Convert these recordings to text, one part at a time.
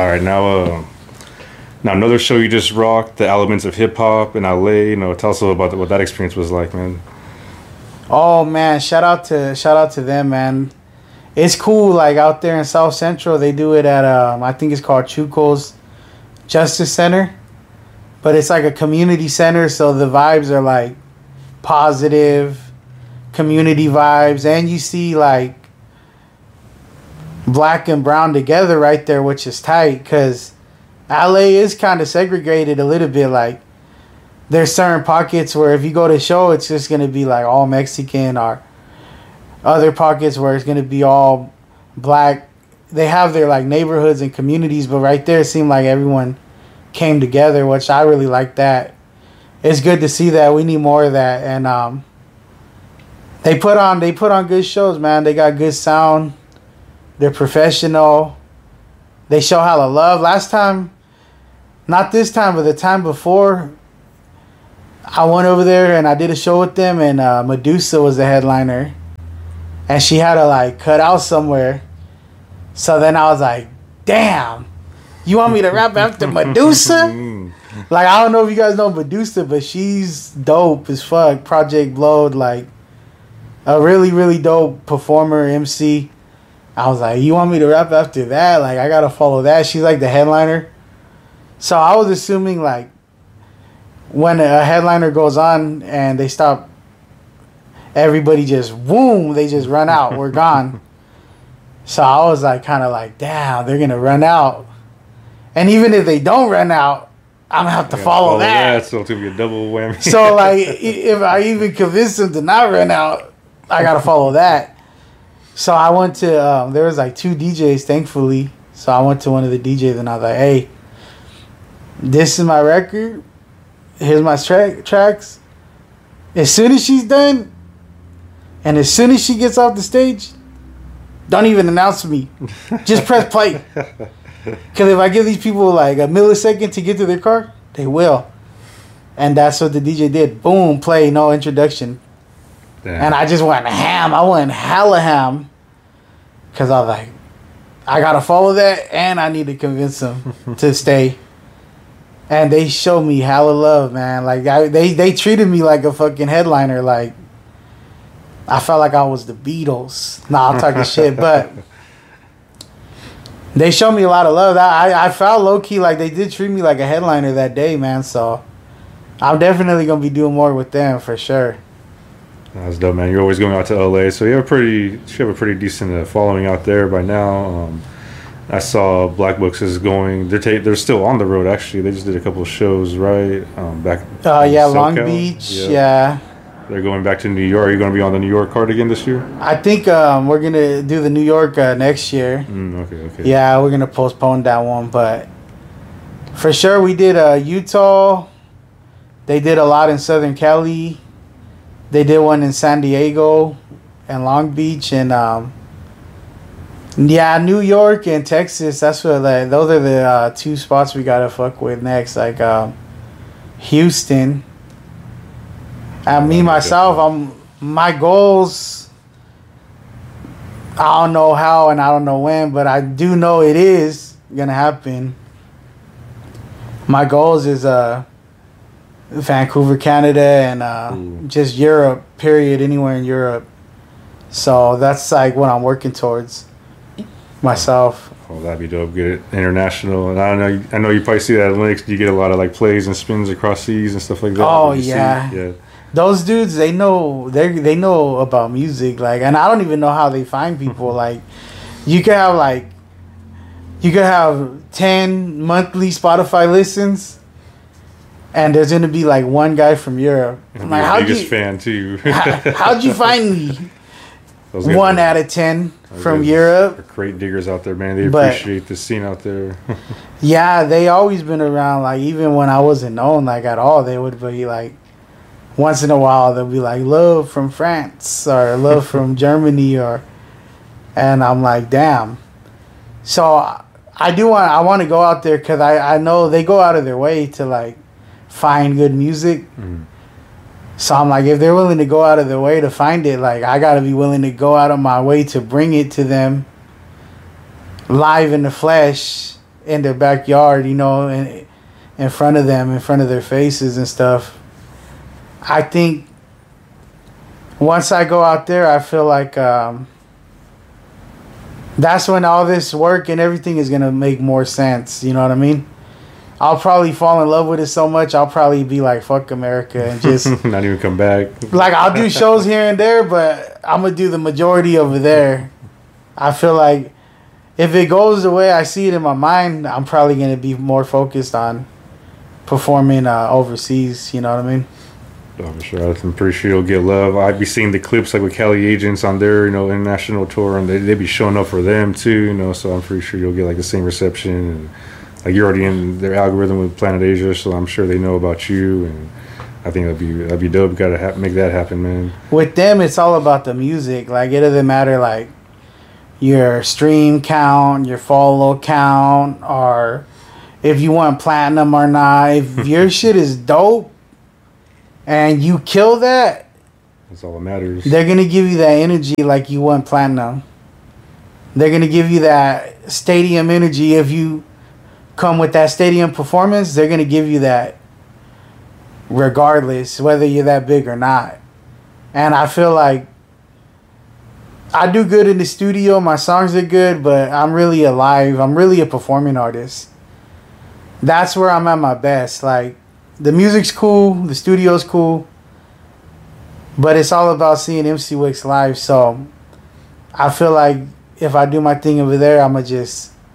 All right, now another show you just rocked, the elements of hip hop in LA. Tell us a little about what that experience was like, man. Oh man, shout out to them, man. It's cool. Like out there in South Central, they do it at I think it's called Chuco's Justice Center, but it's like a community center, so the vibes are like positive community vibes, and you see like black and brown together right there, which is tight because LA is kind of segregated a little bit. Like there's certain pockets where if you go to show, it's just gonna be like all Mexican, or other pockets where it's gonna be all black. They have their like neighborhoods and communities, but right there it seemed like everyone came together, which I really like that. It's good to see that. We need more of that. And they put on good shows, man. They got good sound. They're professional. They show hella love. Last time, not this time, but the time before, I went over there and I did a show with them, and Medusa was the headliner. And she had to like cut out somewhere. So then I was like, damn, you want me to rap after Medusa? Like, I don't know if you guys know Medusa, but she's dope as fuck. Project Blowed, like a really, really dope performer, MC. I was like, you want me to rap after that? Like, I gotta follow that. She's like the headliner. So I was assuming like when a headliner goes on and they stop, everybody just, boom, they just run out. We're gone. So I was like, kind of like, damn, they're going to run out. And even if they don't run out, I'm going to have to follow that. So it's going to be a double whammy. So, like, if I even convince them to not run out, I got to follow that. So I went to, there was like 2 DJs, thankfully. So I went to one of the DJs and I was like, hey, this is my record. Here's my tracks. As soon as she's done, and as soon as she gets off the stage, don't even announce me. Just press play. Because if I give these people like a millisecond to get to their car, they will. And that's what the DJ did. Boom, play, no introduction. Damn. And I just went ham. I went hella ham. Because I was like, I got to follow that, and I need to convince them to stay. And they showed me hella love, man. Like, they treated me like a fucking headliner. Like, I felt like I was the Beatles. Nah, I'm talking shit, but they showed me a lot of love. I felt low-key like they did treat me like a headliner that day, man. So I'm definitely going to be doing more with them for sure. That's dope, man. You're always going out to LA, so you have a pretty decent following out there by now. I saw Black Books is going. They're still on the road, actually. They just did a couple of shows, right? Back. Yeah, Long Beach. Yeah. They're going back to New York. Are you going to be on the New York card again this year? I think we're going to do the New York next year. Okay. Yeah, we're going to postpone that one. But for sure, we did Utah. They did a lot in Southern Cali. They did one in San Diego and Long Beach. And, New York and Texas. That's what, like, those are the 2 spots we got to fuck with next. Like Houston. Myself, my goals, I don't know how and I don't know when, but I do know it is going to happen. My goals is Vancouver, Canada, and just Europe, period, anywhere in Europe. So that's like what I'm working towards myself. Oh, that'd be dope. Get it international. And I know you probably see that in links. You get a lot of like plays and spins across seas and stuff like that. Oh, yeah. Those dudes, they know about music, like, and I don't even know how they find people. Like, you could have 10 monthly Spotify listens, and there's gonna be like one guy from Europe. I'm like, biggest fan too. How'd you find me? 1 out of 10 from Europe. Crate diggers out there, man. They appreciate the scene out there. Yeah, they always been around. Like, even when I wasn't known like at all, they would be like, once in a while they'll be like, love from France or love from Germany, and I'm like, damn. So I want to go out there because I know they go out of their way to like find good music. So I'm like, if they're willing to go out of their way to find it, like, I got to be willing to go out of my way to bring it to them live in the flesh in their backyard, you know, in front of them, in front of their faces and stuff. I think once I go out there, I feel like that's when all this work and everything is gonna make more sense. You know what I mean? I'll probably fall in love with it so much, I'll probably be like, fuck America, and just not even come back. Like, I'll do shows here and there, but I'm gonna do the majority over there. I feel like if it goes the way I see it in my mind, I'm probably gonna be more focused on performing overseas. You know what I mean? Oh, for sure. I'm pretty sure you'll get love. I'd be seeing the clips like with Cali Agents on their, international tour, and they'd be showing up for them too, so I'm pretty sure you'll get like the same reception, and like you're already in their algorithm with Planet Asia, so I'm sure they know about you, and I think that'd be dope. Gotta make that happen, man. With them, it's all about the music. Like, it doesn't matter like your stream count, your follow count, or if you want platinum or not. If your shit is dope and you kill that, that's all that matters. They're gonna give you that energy like you want platinum. They're gonna give you that stadium energy. If you come with that stadium performance, they're gonna give you that regardless whether you're that big or not. And I feel like I do good in the studio, my songs are good, but I'm really alive. I'm really a performing artist. That's where I'm at my best. Like, the music's cool, the studio's cool, but it's all about seeing MC Wix live. So I feel like if I do my thing over there, I'm gonna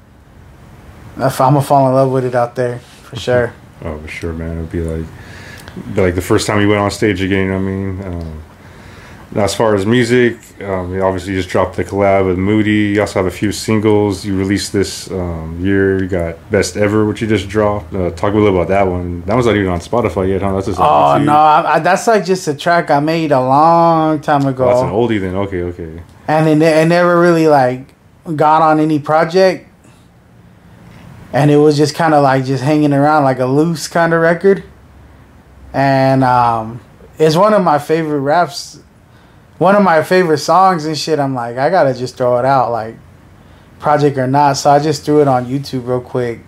fall in love with it out there for sure. Oh, for sure, man. It'd be like the first time you went on stage again. You know what I mean? As far as music, you obviously just dropped the collab with Moody. You also have a few singles you released this year. You got Best Ever, which you just dropped. Talk a little about that one. That was not even on Spotify yet, huh? That's just on YouTube. No, that's like just a track I made a long time ago. Oh, that's an oldie then. Okay. And it never really like got on any project, and it was just kind of like just hanging around like a loose kind of record. And it's one of my favorite raps. One of my favorite songs and shit. I'm like, I gotta just throw it out, like, project or not. So I just threw it on YouTube real quick.